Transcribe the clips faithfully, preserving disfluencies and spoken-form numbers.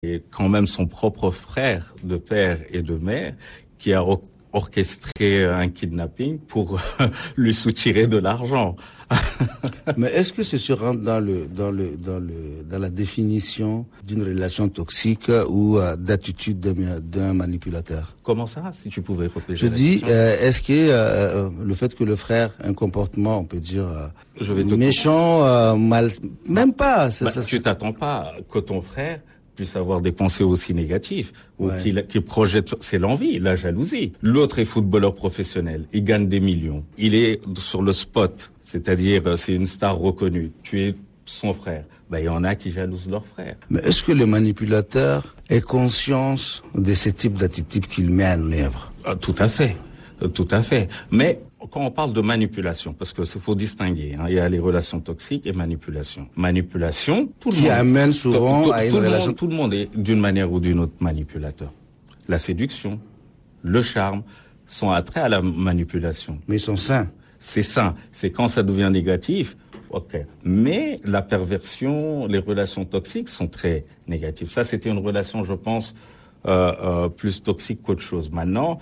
et quand même son propre frère de père et de mère qui a orchestré un kidnapping pour lui soutirer de l'argent. Mais est-ce que ceci rentre dans le dans le dans le dans la définition d'une relation toxique ou euh, d'attitude d'un, d'un manipulateur? Comment ça, si tu pouvais répéter? Je dis, euh, est-ce que euh, le fait que le frère ait un comportement, on peut dire euh, Je vais te méchant, euh, mal, même pas. Ça, bah, ça, tu ça... t'attends pas que ton frère puisse avoir des pensées aussi négatives ou Ouais. qu'il, qu'il projette, c'est l'envie, la jalousie. L'autre est footballeur professionnel, il gagne des millions, il est sur le spot, c'est-à-dire c'est une star reconnue. Tu es son frère. Ben, il y en a qui jalousent leur frère. Mais est-ce que le manipulateur ait conscience de ce type d'attitude qu'il met en œuvre? Ah, tout à fait, tout à fait. Mais quand on parle de manipulation, parce que faut distinguer, hein, il y a les relations toxiques et manipulation. Manipulation, tout le qui monde amène souvent tout, tout, à une tout relation. Le monde, tout le monde est d'une manière ou d'une autre manipulateur. La séduction, le charme sont attraits à la manipulation. Mais ils sont sains. C'est sain. C'est quand ça devient négatif. Ok. Mais la perversion, les relations toxiques sont très négatives. Ça, c'était une relation, je pense, euh, euh, plus toxique qu'autre chose. Maintenant,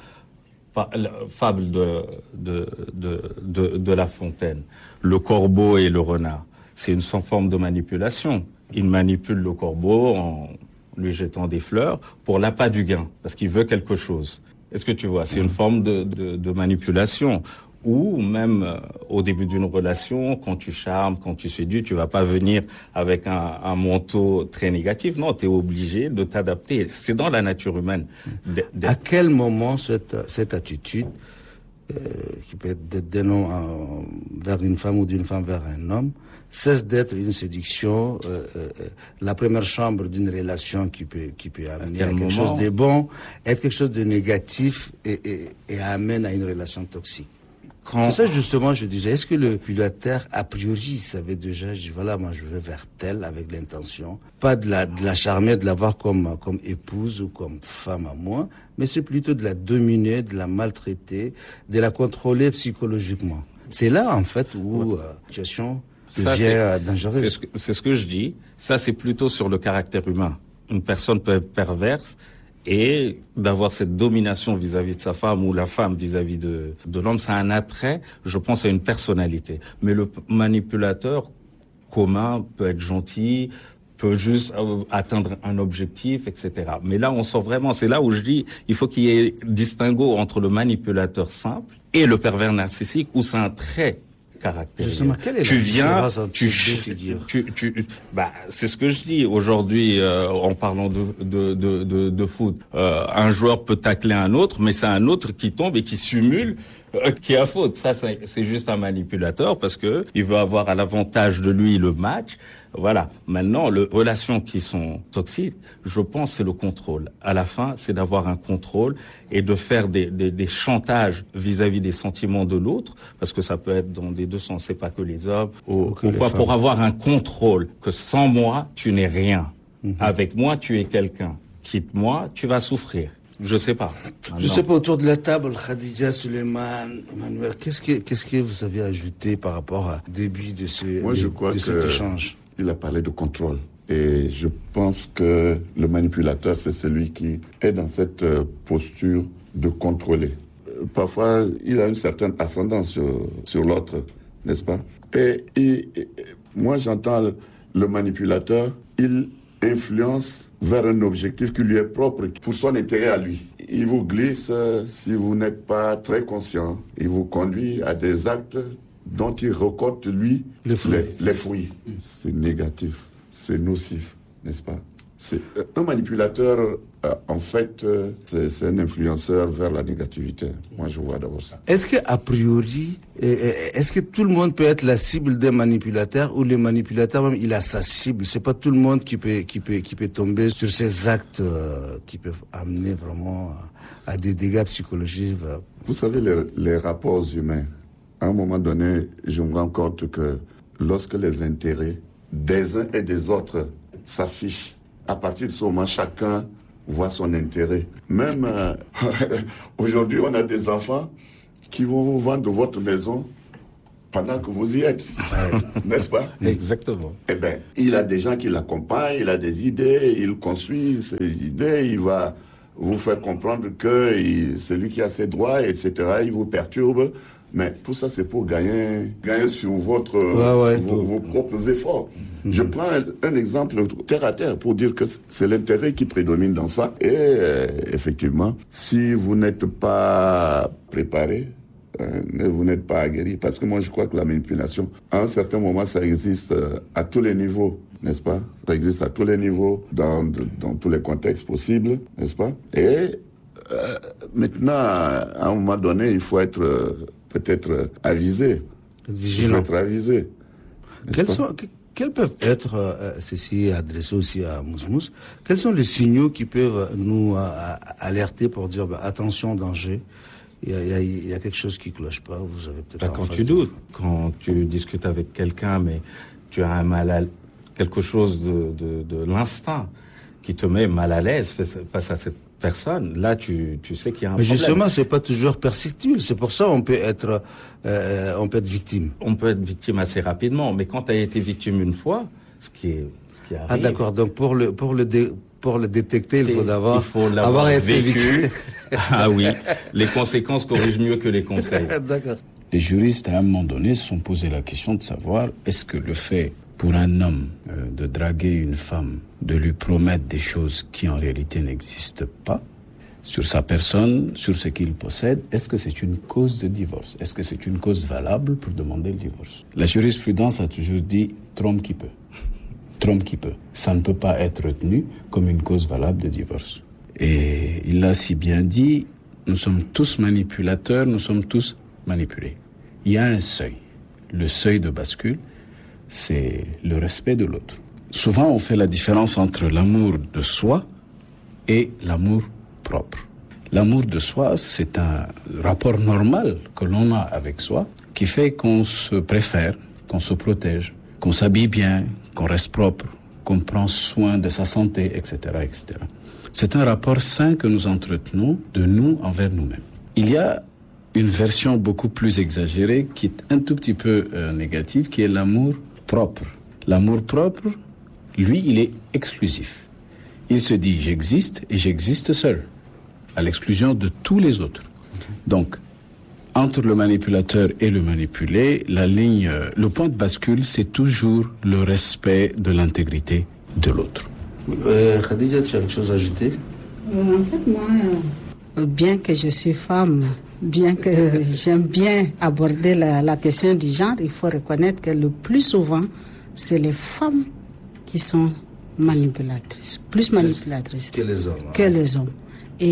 fable de, de, de, de, de La Fontaine, le corbeau et le renard, c'est une forme de manipulation. Il manipule le corbeau en lui jetant des fleurs pour l'appât du gain, parce qu'il veut quelque chose. Est-ce que tu vois? C'est une forme de, de, de manipulation. Ou même euh, au début d'une relation, quand tu charmes, quand tu séduis, tu vas pas venir avec un, un manteau très négatif. Non, tu es obligé de t'adapter. C'est dans la nature humaine. De, de... À quel moment cette, cette attitude, euh, qui peut être d'un homme en, vers une femme ou d'une femme vers un homme, cesse d'être une séduction, euh, euh, la première chambre d'une relation qui peut, qui peut amener à, à quelque moment... chose de bon, être quelque chose de négatif et, et, et amène à une relation toxique? Quand... C'est ça justement, je disais, est-ce que le manipulateur, a priori, savait déjà, je dis voilà, moi je vais vers telle avec l'intention, pas de la, de la charmer, de la voir comme, comme épouse ou comme femme à moi, mais c'est plutôt de la dominer, de la maltraiter, de la contrôler psychologiquement. C'est là, en fait, où ouais. euh, la situation devient c'est, dangereuse. C'est ce, que, c'est ce que je dis. Ça, c'est plutôt sur le caractère humain. Une personne peut être perverse et d'avoir cette domination vis-à-vis de sa femme ou la femme vis-à-vis de, de l'homme, c'est un attrait, je pense, à une personnalité. Mais le manipulateur commun peut être gentil, peut juste atteindre un objectif, et cetera. Mais là, on sent vraiment, c'est là où je dis, il faut qu'il y ait distinguo entre le manipulateur simple et le pervers narcissique, où c'est un trait caractère. Justement, quelle est tu la viens, tu, tu, tu, tu, bah, c'est ce que je dis aujourd'hui euh, en parlant de de de de, de foot. Euh, un joueur peut tacler un autre, mais c'est un autre qui tombe et qui simule euh, qui a faute. Ça, c'est, c'est juste un manipulateur parce que il veut avoir à l'avantage de lui le match. Voilà. Maintenant, les relations qui sont toxiques, je pense, c'est le contrôle. À la fin, c'est d'avoir un contrôle et de faire des, des, des chantages vis-à-vis des sentiments de l'autre, parce que ça peut être dans des deux sens. C'est pas que les hommes ou, ou quoi, pour avoir un contrôle. Que sans moi, tu n'es rien. Mm-hmm. Avec moi, tu es quelqu'un. Quitte-moi, tu vas souffrir. Je sais pas. Maintenant. Je sais pas, autour de la table, Khadija, Suleiman, Emmanuel, qu'est-ce que, qu'est-ce que vous avez ajouté par rapport au début de ce, Moi, de, je crois de que cet échange? Il a parlé de contrôle. Et je pense que le manipulateur, c'est celui qui est dans cette posture de contrôler. Parfois, il a une certaine ascendance sur, sur l'autre, n'est-ce pas? Et, et, et moi, j'entends le manipulateur, il influence vers un objectif qui lui est propre, pour son intérêt à lui. Il vous glisse, si vous n'êtes pas très conscient, il vous conduit à des actes dont il récolte, lui, les fruits. Les, les fruits. Mmh. C'est négatif, c'est nocif, n'est-ce pas? C'est, un manipulateur, euh, en fait, euh, c'est, c'est un influenceur vers la négativité. Moi, je vois d'abord ça. Est-ce qu'a priori, est-ce que tout le monde peut être la cible d'un manipulateur ou le manipulateur même, il a sa cible? C'est pas tout le monde qui peut, qui peut, qui peut tomber sur ces actes euh, qui peuvent amener vraiment à, à des dégâts psychologiques. Vous savez, les, les rapports humains, à un moment donné, je me rends compte que lorsque les intérêts des uns et des autres s'affichent, à partir de ce moment, chacun voit son intérêt. Même euh, aujourd'hui, on a des enfants qui vont vous vendre votre maison pendant que vous y êtes, n'est-ce pas? Exactement. Eh bien, il a des gens qui l'accompagnent, il a des idées, il construit ses idées, il va vous faire comprendre que il, celui qui a ses droits, et cetera, il vous perturbe. Mais tout ça, c'est pour gagner, gagner sur votre, ouais, ouais, vos, vos propres efforts. Mm-hmm. Je prends un, un exemple terre à terre pour dire que c'est l'intérêt qui prédomine dans ça. Et euh, effectivement, si vous n'êtes pas préparé, euh, vous n'êtes pas aguerri, parce que moi je crois que la manipulation, à un certain moment, ça existe euh, à tous les niveaux, n'est-ce pas? Ça existe à tous les niveaux, dans, de, dans tous les contextes possibles, n'est-ce pas? Et euh, maintenant, à un moment donné, il faut être euh, peut-être avisé. Vigilant. Il faut être avisé. Quels, sont, quels peuvent être, euh, ceci adressé aussi à Mousmous, quels sont les signaux qui peuvent nous euh, alerter pour dire bah, attention, danger? Il y, a, il, y a, il y a quelque chose qui cloche pas. Vous avez peut-être. Bah, quand tu doutes, quand tu discutes avec quelqu'un, mais tu as un mal à quelque chose de, de, de l'instinct qui te met mal à l'aise face à cette personne. Là, tu, tu sais qu'il y a un mais problème. Justement, c'est pas toujours perceptible. C'est pour ça on peut être, euh, on peut être victime. On peut être victime assez rapidement, mais quand tu as été victime une fois, ce qui est, ce qui arrive. Ah d'accord. Donc pour le, pour le dé, pour le détecter, il faut d'abord il faut l'avoir vécu. Ah oui, les conséquences corrigent mieux que les conseils. D'accord. Les juristes, à un moment donné, se sont posé la question de savoir est-ce que le fait pour un homme euh, de draguer une femme, de lui promettre des choses qui en réalité n'existent pas sur sa personne, sur ce qu'il possède, est-ce que c'est une cause de divorce? Est-ce que c'est une cause valable pour demander le divorce? La jurisprudence a toujours dit trompe qui peut. Trompe qui peut. Ça ne peut pas être retenu comme une cause valable de divorce. Et il l'a si bien dit, nous sommes tous manipulateurs, nous sommes tous manipulés. Il y a un seuil. Le seuil de bascule, c'est le respect de l'autre. Souvent, on fait la différence entre l'amour de soi et l'amour propre. L'amour de soi, c'est un rapport normal que l'on a avec soi qui fait qu'on se préfère, qu'on se protège, qu'on s'habille bien, qu'on reste propre, qu'on prend soin de sa santé, et cetera, et cetera. C'est un rapport sain que nous entretenons de nous envers nous-mêmes. Il y a une version beaucoup plus exagérée qui est un tout petit peu euh, négative, qui est l'amour propre. L'amour propre, lui, il est exclusif. Il se dit, j'existe et j'existe seul, à l'exclusion de tous les autres. Donc, entre le manipulateur et le manipulé, la ligne, le point de bascule, c'est toujours le respect de l'intégrité de l'autre. Euh, Khadija, tu as quelque chose à ajouter? euh, En fait, moi, euh, bien que je suis femme, bien que j'aime bien aborder la, la question du genre, il faut reconnaître que le plus souvent, c'est les femmes qui sont manipulatrices, plus manipulatrices que les hommes. Que hein. les hommes.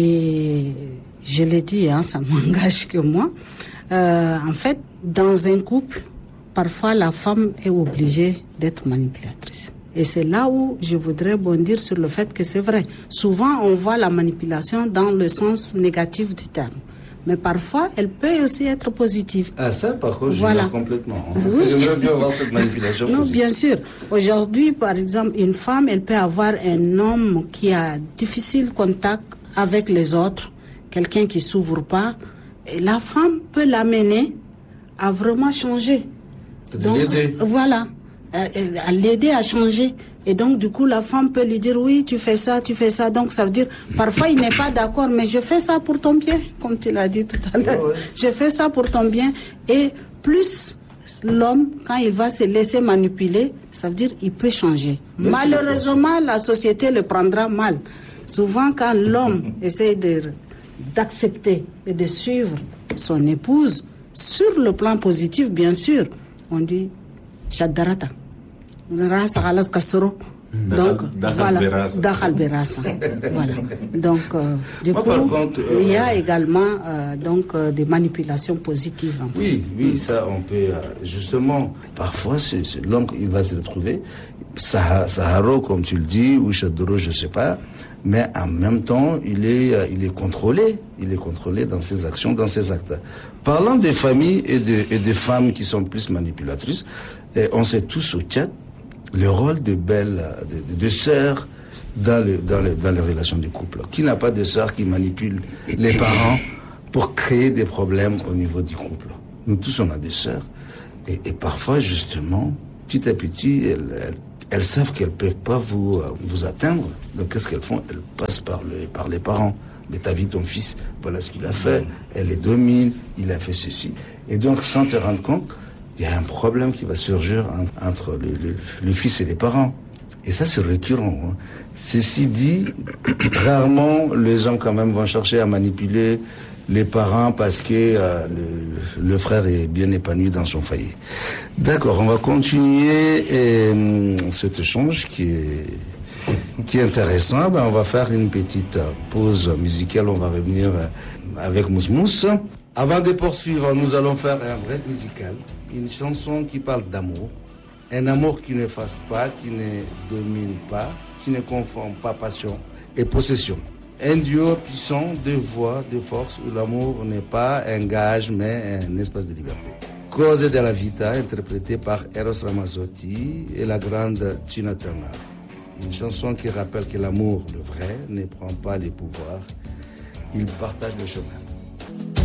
Et je l'ai dit, hein, ça m'engage que moi. Euh, en fait, dans un couple, parfois la femme est obligée d'être manipulatrice. Et c'est là où je voudrais bondir sur le fait que c'est vrai. Souvent, on voit la manipulation dans le sens négatif du terme. Mais parfois, elle peut aussi être positive. Ah ça, par contre, voilà. je complètement. Oui. J'aimerais bien voir cette manipulation Non, positive. bien sûr. Aujourd'hui, par exemple, une femme, elle peut avoir un homme qui a difficile contact avec les autres, quelqu'un qui s'ouvre pas. Et la femme peut l'amener à vraiment changer. De l'aider. Voilà. À l'aider à changer. Et donc, du coup, la femme peut lui dire, oui, tu fais ça, tu fais ça. Donc, ça veut dire, parfois, il n'est pas d'accord, mais je fais ça pour ton bien, comme tu l'as dit tout à l'heure. Ouais, ouais. Je fais ça pour ton bien. Et plus l'homme, quand il va se laisser manipuler, ça veut dire, il peut changer. Malheureusement, la société le prendra mal. Souvent, quand l'homme essaie de, d'accepter et de suivre son épouse, sur le plan positif, bien sûr, on dit, Shadarata. Rasa Halas Kasoro. Donc, voilà. Dakhal Berasa. Voilà. Donc, euh, du Moi, coup, par contre, euh, il y a également euh, donc, euh, des manipulations positives. En fait. Oui, oui, ça, on peut, euh, justement, parfois, c'est, c'est l'homme, il va se retrouver, Sah- Saharo, comme tu le dis, ou Chadoro, je sais pas, mais en même temps, il est, euh, il est contrôlé, il est contrôlé dans ses actions, dans ses actes. Parlant des familles et de, et de femmes qui sont plus manipulatrices, eh, on sait tous au Tchad, le rôle de belles, de, de, de sœurs dans, le, dans, le, dans les relations du couple. Qui n'a pas de sœurs qui manipulent les parents pour créer des problèmes au niveau du couple? Nous tous, on a des sœurs. Et, et parfois, justement, petit à petit, elles, elles, elles savent qu'elles ne peuvent pas vous, vous atteindre. Donc, qu'est-ce qu'elles font? Elles passent par, le, par les parents. Mais t'as vu ton fils, voilà ce qu'il a fait, elle les domine, il a fait ceci. Et donc, sans te rendre compte, il y a un problème qui va surgir entre le, le, le fils et les parents. Et ça, c'est récurrent. Hein. Ceci dit, rarement les hommes quand même vont chercher à manipuler les parents parce que euh, le, le frère est bien épanoui dans son foyer. D'accord, on va continuer et, euh, cet échange qui est, qui est intéressant. Ben, on va faire une petite pause musicale, on va revenir avec Mousmous. Avant de poursuivre, nous allons faire un break musical, une chanson qui parle d'amour. Un amour qui ne fasse pas, qui ne domine pas, qui ne confond pas passion et possession. Un duo puissant de voix, de force, où l'amour n'est pas un gage, mais un espace de liberté. Cose della vita, interprétée par Eros Ramazzotti et la grande Tina Turner. Une chanson qui rappelle que l'amour, le vrai, ne prend pas les pouvoirs, il partage le chemin.